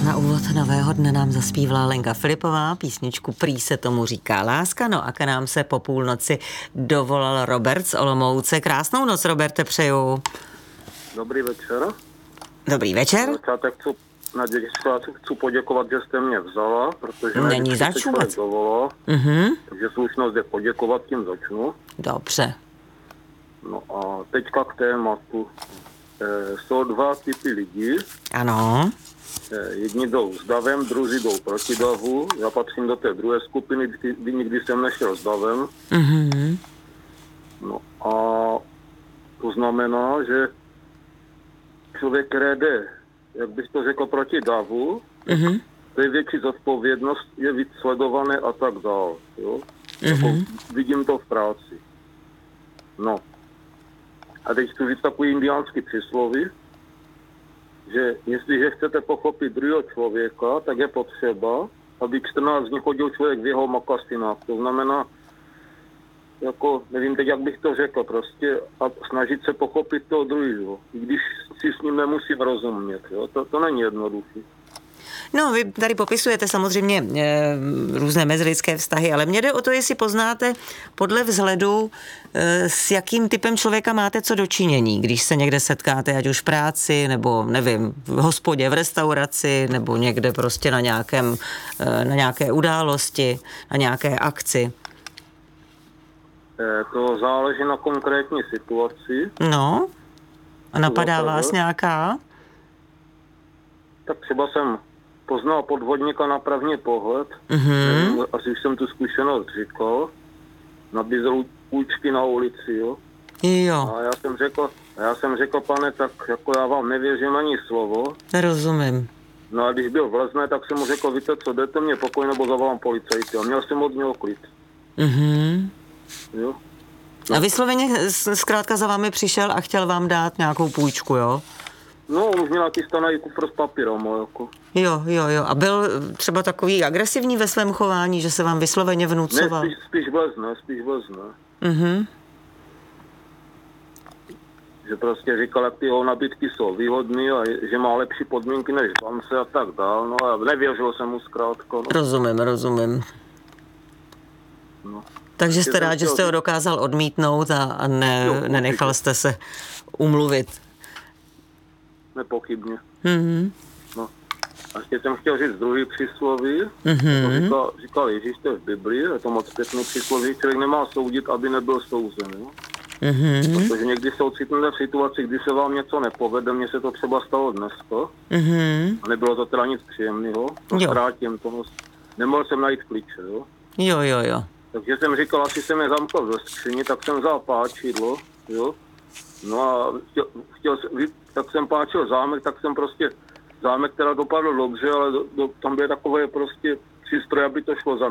Na úvod nového dne nám zaspívala Lenka Filipová, písničku Prý se tomu říká láska, no a k nám se po půlnoci dovolal Robert z Olomouce. Krásnou noc, Roberte, přeju. Dobrý večer. Dobrý večer. Na začátku chci poděkovat, že jste mě vzala, protože není zač vůbec. Takže slušnost je poděkovat, tím začnu. Dobře. No a teďka k tématu. Jsou dva typy lidí. Ano. Jedni jdou s davem, druzí jdou proti davu. Já patřím do té druhé skupiny, kdy nikdy jsem nešel s davem. No a to znamená, že člověk, který jde, jak bych to řekl, proti davu, to je větší zodpovědnost, je víc sledované a tak dál. Jo? Jako vidím to v práci. No. A teď chci říct takový indiánský přísloví, že jestliže chcete pochopit druhého člověka, tak je potřeba, aby 14 dní chodil člověk v jeho makasinách. To znamená, jako, nevím teď, jak bych to řekl, prostě a snažit se pochopit toho druhého, i když si s ním nemusím rozumět. Jo? To není jednoduché. No, vy tady popisujete samozřejmě různé mezilidské vztahy, ale mně jde o to, jestli poznáte podle vzhledu, s jakým typem člověka máte co dočinění, když se někde setkáte, ať už v práci, nebo nevím, v hospodě, v restauraci, nebo někde prostě na nějaké události, na nějaké akci. To záleží na konkrétní situaci. No, a napadá vás nějaká? Tak třeba jsem poznal podvodníka na první pohled. Asi jsem tu zkušenost říkal. Nabízel půjčky na ulici, jo. Jo. A já jsem řekl, pane, tak jako já vám nevěřím ani slovo. Rozumím. No a když byl v Lezné, tak jsem mu řekl, víte co, jdete mě pokoj, nebo zavolám policajty. A měl jsem od něho klid. Jo. No. A vysloveně zkrátka za vámi přišel a chtěl vám dát nějakou půjčku, jo? No, už měl nachystaný kufr s papírem, jako. Jo. A byl třeba takový agresivní ve svém chování, že se vám vysloveně vnucoval? Ne, spíš vlezne. Že prostě říkal, jak ty jeho nabídky jsou výhodný a že má lepší podmínky než v bance a tak dál. No a nevěřil jsem mu zkrátka. No. Rozumím. No. Takže jste rád, že jste ho dokázal odmítnout a nenechal jste se umluvit. Nepochybně. No. A ještě jsem chtěl říct druhý přísloví. Říkal Ježíš, to je v Biblii, je to moc pěkný přísloví, člověk nemá soudit, aby nebyl souzen. Jo? Protože někdy se ocitnete v situaci, kdy se vám něco nepovede, mně se to třeba stalo dneska. A nebylo to teda nic příjemného. Zkrátím toho. Nemohl jsem najít klíče, jo? Jo. Takže jsem říkal, asi jsem je zamkl ve skříni, tak jsem vzal páčidlo, jo? No a tak jsem páčil zámek, tak jsem prostě zámek teda dopadl dobře, ale tam byly takové prostě přístroje, aby to šlo za